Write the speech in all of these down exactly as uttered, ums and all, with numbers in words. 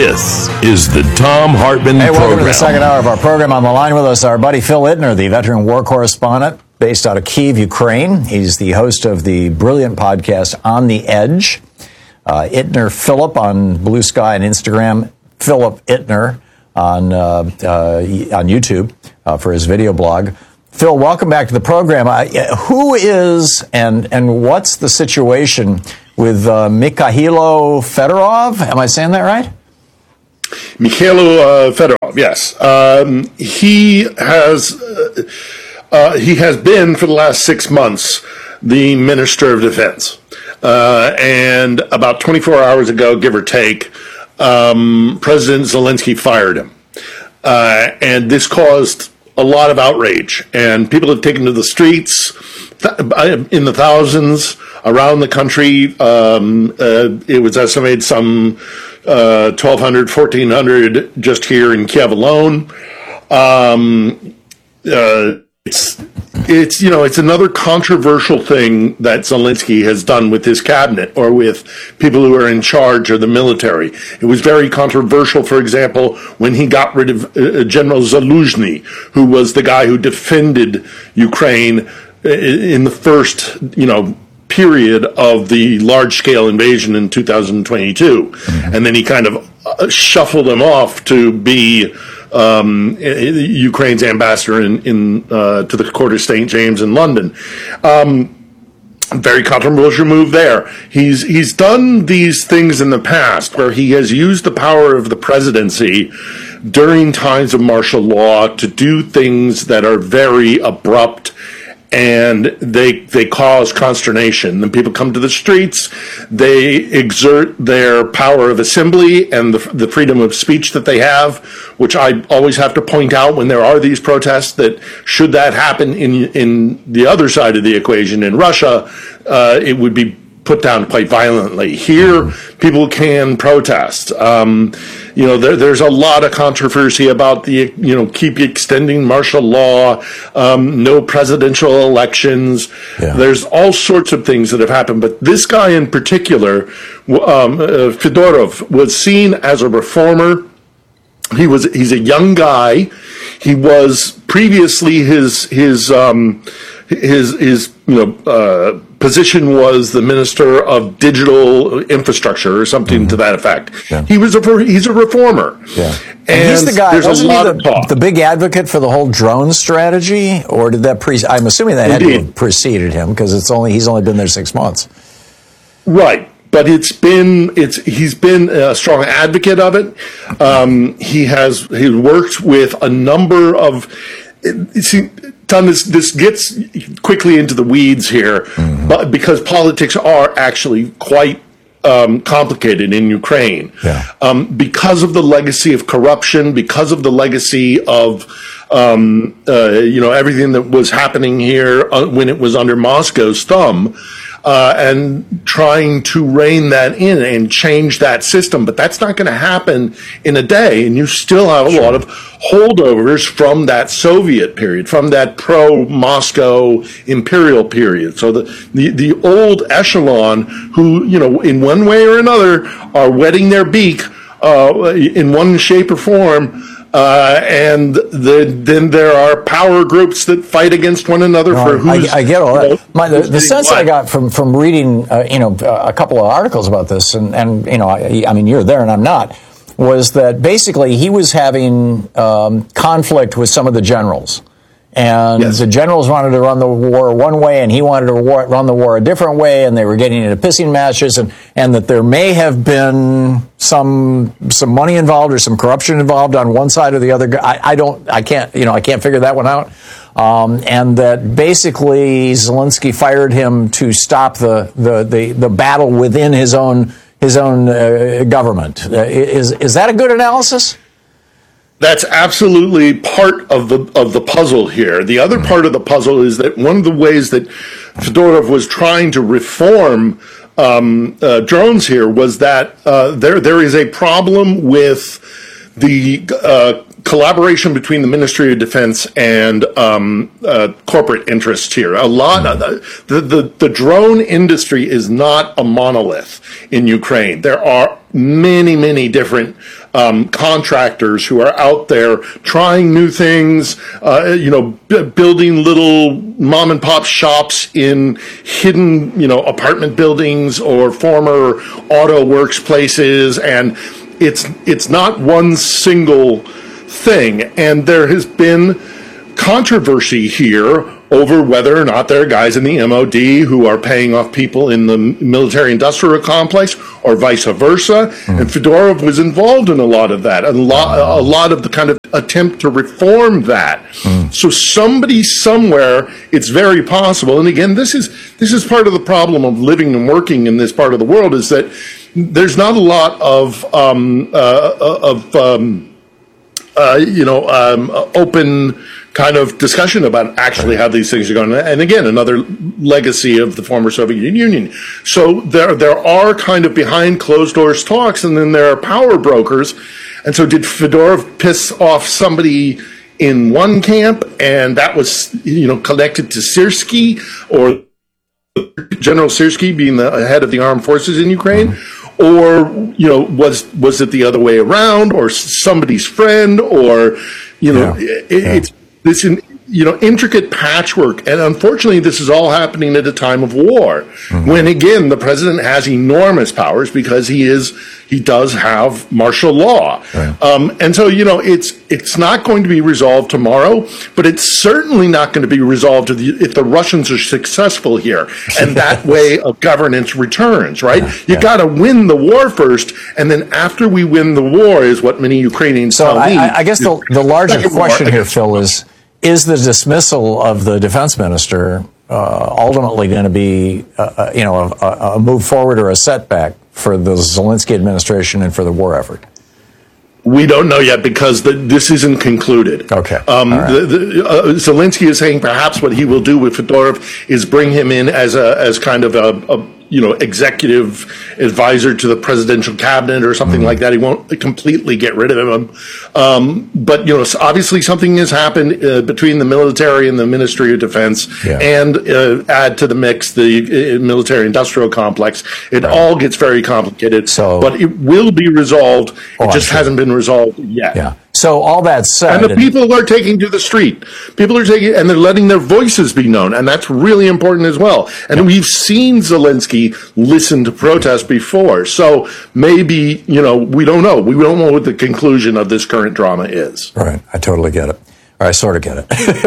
This is the Thom Hartmann Hey, welcome Program. to the second hour of our program. On the line with us, our buddy Phil Ittner, the veteran war correspondent based out of Kyiv, Ukraine. He's the host of the brilliant podcast On the Edge. Uh, Ittner Philip on Blue Sky and Instagram. Philip Ittner on uh, uh, on YouTube uh, for his video blog. Phil, welcome back to the program. Uh, who is and and what's the situation with uh, Mikhailo Fedorov? Am I saying that right? Mikhailo uh, Fedorov, yes. Um, he has uh, uh, he has been for the last six months the Minister of Defense, uh, and about twenty-four hours ago, give or take, um, President Zelensky fired him, uh, and this caused a lot of outrage, and people have taken to the streets th- in the thousands around the country. Um, uh, it was estimated some uh, twelve hundred, fourteen hundred just here in Kiev alone. Um, uh, it's, it's, you know, it's another controversial thing that Zelensky has done with his cabinet or with people who are in charge of the military. It was very controversial, for example, when he got rid of uh, General Zaluzhny, who was the guy who defended Ukraine in the first, you know, period of the large-scale invasion in two thousand twenty-two. Mm-hmm. And then he kind of shuffled him off to be um, Ukraine's ambassador in, in uh, to the Court of Saint James in London. Um, very controversial move there. He's he's done these things in the past where he has used the power of the presidency during times of martial law to do things that are very abrupt, and they they cause consternation. Then people come to the streets, they exert their power of assembly and the, the freedom of speech that they have, which I always have to point out when there are these protests that should that happen in in the other side of the equation, in Russia, uh, it would be put down quite violently. Here, people can protest. Um, you know, there, there's a lot of controversy about the, you know, keep extending martial law, um, no presidential elections. Yeah. There's all sorts of things that have happened. But this guy in particular, um, uh, Fedorov, was seen as a reformer. He was, he's a young guy. He was previously his, his, um, his, his, you know, uh, position was the Minister of Digital Infrastructure or something mm-hmm. to that effect. Yeah. He was a he's a reformer. Yeah, and, and he's the guy. There's wasn't a lot he the, of talk. The big advocate for the whole drone strategy, or did that pre? I'm assuming that Indeed. had to have preceded him because it's only he's only been there six months. Right. But it's been it's he's been a strong advocate of it. Um, he has he worked with a number of. See, Tom, this this gets quickly into the weeds here, mm-hmm. but because politics are actually quite um, complicated in Ukraine, yeah. um, because of the legacy of corruption, because of the legacy of um, uh, you know everything that was happening here uh, when it was under Moscow's thumb. Uh, and trying to rein that in and change that system. But that's not going to happen in a day. And you still have a sure. lot of holdovers from that Soviet period, from that pro-Moscow imperial period. So the, the, the old echelon who, you know, in one way or another are wetting their beak uh, in one shape or form. Uh, and the, then there are power groups that fight against one another no, for who's. I, I get all that. You know, My, the, the sense what? I got from from reading, uh, you know, a couple of articles about this, and, and you know, I, I mean, you're there and I'm not, was that basically he was having um, conflict with some of the generals. And yes. the generals wanted to run the war one way, and he wanted to war, run the war a different way, and they were getting into pissing matches, and, and that there may have been some some money involved or some corruption involved on one side or the other. I, I don't, I can't, you know, I can't figure that one out. Um, and that basically Zelensky fired him to stop the the the, the battle within his own his own uh, government. Uh, is is that a good analysis? That's absolutely part of the of the puzzle here. The other part of the puzzle is that one of the ways that Fedorov was trying to reform um, uh, drones here was that uh, there there is a problem with the uh, collaboration between the Ministry of Defense and um, uh, corporate interests here. A lot of the, the the drone industry is not a monolith in Ukraine. There are many many different um, contractors who are out there trying new things, uh, you know, b- building little mom and pop shops in hidden, you know, apartment buildings or former auto works places. And it's, it's not one single thing. And there has been controversy here over whether or not there are guys in the M O D who are paying off people in the military-industrial complex or vice versa. Mm. And Fedorov was involved in a lot of that, a lot, a lot of the kind of attempt to reform that. Mm. So somebody somewhere, it's very possible. And again, this is this is part of the problem of living and working in this part of the world, is that there's not a lot of um, uh, of um, uh, you know um, open kind of discussion about actually how these things are going. And again, another legacy of the former Soviet Union. So there, there are kind of behind closed doors talks, and then there are power brokers. And so did Fedorov piss off somebody in one camp, and that was, you know, connected to Syrskyi, or General Syrskyi being the head of the armed forces in Ukraine? Mm-hmm. Or, you know, was, was it the other way around, or somebody's friend, or, you know, yeah. it, yeah. it's, this, you know, intricate patchwork. And unfortunately, this is all happening at a time of war, mm-hmm. when, again, the president has enormous powers because he is, he does have martial law. Right. Um, and so, you know, it's, it's not going to be resolved tomorrow, but it's certainly not going to be resolved if the, if the Russians are successful here and that way of governance returns, right? Yeah, you yeah. got to win the war first, and then after we win the war is what many Ukrainians so tell I, me. I, I guess the, the larger question here, Phil, is, is the dismissal of the defense minister uh, ultimately going to be, uh, you know, a, a move forward or a setback for the Zelensky administration and for the war effort? We don't know yet, because the, this isn't concluded. Okay. Um, right. the, the, uh, Zelensky is saying perhaps what he will do with Fedorov is bring him in as a as kind of a, a you know executive advisor to the presidential cabinet or something mm-hmm. like that. He won't completely get rid of him. Um, but you know, obviously something has happened uh, between the military and the Ministry of Defense, yeah. and uh, add to the mix the uh, military-industrial complex. It right. all gets very complicated. So, but it will be resolved. Oh, it just sure. hasn't been resolved yet. Yeah. So all that said, and the people are taking to the street. People are taking, and they're letting their voices be known, and that's really important as well. And yeah. we've seen Zelensky listen to protests before, so maybe, you know, we don't know. We don't know what the conclusion of this current drama is. Right. I totally get it. Or I sort of get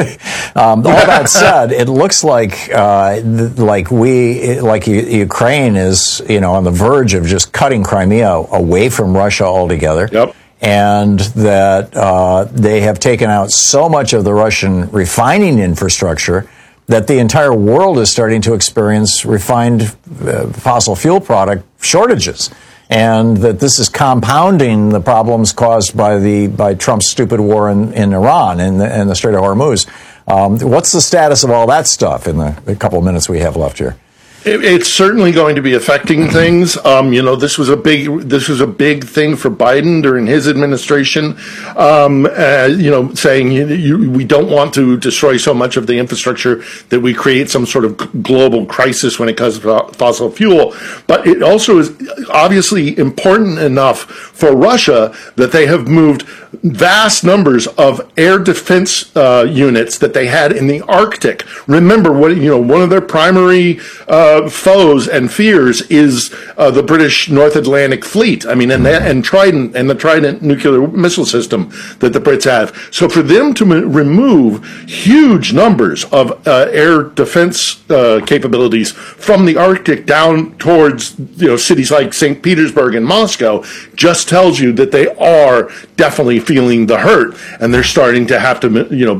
it. um, all that said, it looks like uh, th- like we like U- Ukraine is, you know, on the verge of just cutting Crimea away from Russia altogether. Yep. And that uh, they have taken out so much of the Russian refining infrastructure that the entire world is starting to experience refined uh, fossil fuel product shortages, and that this is compounding the problems caused by the by Trump's stupid war in, in Iran and the, in the Strait of Hormuz. Um, what's the status of all that stuff in the, the couple of minutes we have left here? It's certainly going to be affecting things. Um, you know, this was a big, this was a big thing for Biden during his administration. Um, uh, you know, saying you, you, we don't want to destroy so much of the infrastructure that we create some sort of global crisis when it comes to fossil fuel. But it also is obviously important enough for Russia that they have moved vast numbers of air defense uh, units that they had in the Arctic. Remember, what you know, one of their primary uh, foes and fears is uh, the British North Atlantic Fleet. I mean, and that, and Trident and the Trident nuclear missile system that the Brits have. So for them to m- remove huge numbers of uh, air defense uh, capabilities from the Arctic down towards you know cities like Saint Petersburg and Moscow just tells you that they are definitely feeling the hurt, and they're starting to have to, you know,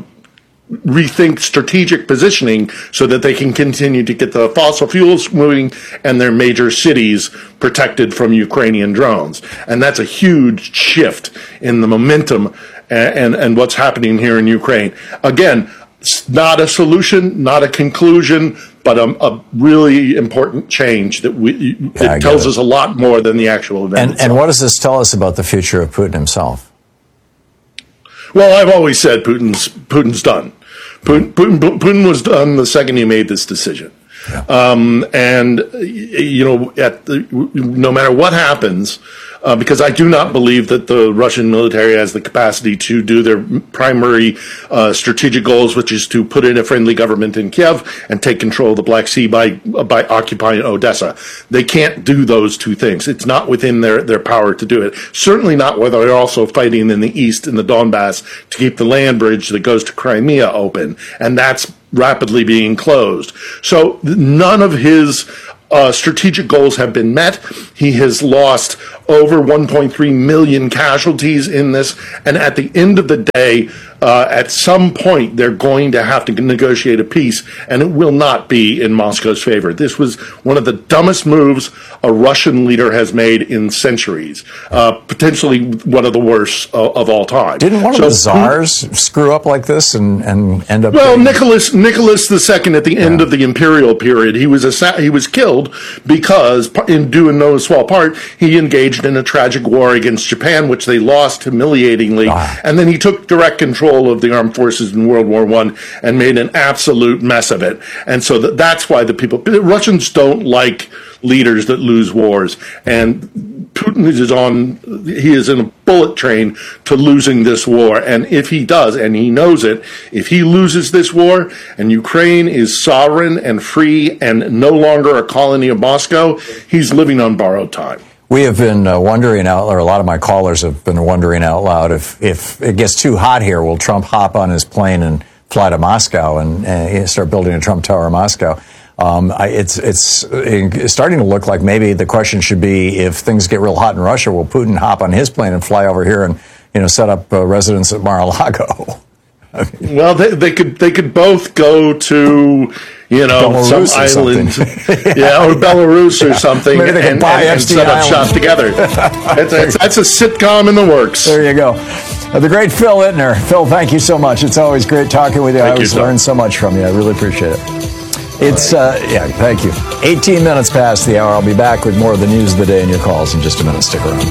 rethink strategic positioning so that they can continue to get the fossil fuels moving and their major cities protected from Ukrainian drones. And that's a huge shift in the momentum and, and, and what's happening here in Ukraine. Again, it's not a solution, not a conclusion, but a, a really important change that we, yeah, it tells it. us a lot more than the actual event. And, and what does this tell us about the future of Putin himself? Well, I've always said Putin's Putin's done. Putin, Putin, Putin was done the second he made this decision. Yeah. Um, and, you know, at the, no matter what happens, uh, because I do not believe that the Russian military has the capacity to do their primary uh, strategic goals, which is to put in a friendly government in Kiev and take control of the Black Sea by by occupying Odessa. They can't do those two things. It's not within their, their power to do it. Certainly not whether they're also fighting in the east in the Donbass to keep the land bridge that goes to Crimea open, and that's rapidly being closed. So none of his Uh, strategic goals have been met. He has lost over one point three million casualties in this, and at the end of the day, uh, at some point, they're going to have to negotiate a peace, and it will not be in Moscow's favor. This was one of the dumbest moves a Russian leader has made in centuries, uh, potentially one of the worst uh, of all time. Didn't one so, of the czars screw up like this and, and end up? Well, being... Nicholas Nicholas the Second at the end yeah. of the imperial period, he was assa- he was killed because, in due and no small part, he engaged in a tragic war against Japan, which they lost humiliatingly, ah. and then he took direct control of the armed forces in World War One and made an absolute mess of it. And so that, that's why the people, the Russians don't like leaders that lose wars, and Putin is on, he is in a bullet train to losing this war. And if he does, and he knows it, if he loses this war and Ukraine is sovereign and free and no longer a colony of Moscow, he's living on borrowed time. We have been uh, wondering out, or a lot of my callers have been wondering out loud, if, if it gets too hot here, will Trump hop on his plane and fly to Moscow and, and start building a Trump Tower in Moscow? Um, I, it's, it's it's starting to look like maybe the question should be, if things get real hot in Russia, will Putin hop on his plane and fly over here and, you know, set up uh, residence at Mar-a-Lago? I mean, well, they, they could they could both go to, you know, Belarus some island, yeah, or Belarus or something, Maybe they can and, buy and, and set up Island. shop together. That's, that's, that's a sitcom in the works. There you go. Uh, the great Phil Ittner. Phil, thank you so much. It's always great talking with you. Thank I always you, learn so much from you. I really appreciate it. It's, uh, yeah, thank you. eighteen minutes past the hour. I'll be back with more of the news of the day and your calls in just a minute. Stick around.